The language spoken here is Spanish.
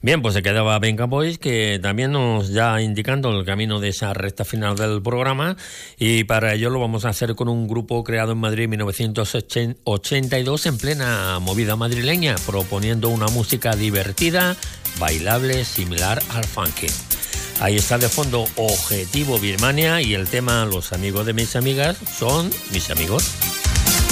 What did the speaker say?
Bien, pues se quedaba Venga Boys, que también nos ya indicando el camino de esa recta final del programa, y para ello lo vamos a hacer con un grupo creado en Madrid en 1982 en plena movida madrileña, proponiendo una música divertida, bailable, similar al funky. Ahí está de fondo Objetivo Birmania y el tema Los amigos de mis amigas son mis amigos.